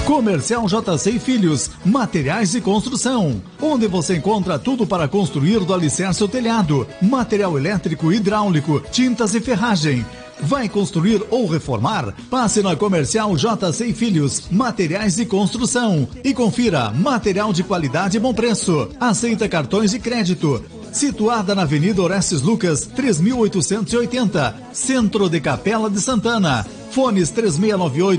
Comercial JC e Filhos, materiais de construção, onde você encontra tudo para construir do alicerce ao telhado, material elétrico e hidráulico, tintas e ferragem. Vai construir ou reformar? Passe na Comercial JC e Filhos, materiais de construção, e confira material de qualidade e bom preço. Aceita cartões de crédito. Situada na Avenida Orestes Lucas, 3880, Centro de Capela de Santana. Fones 3698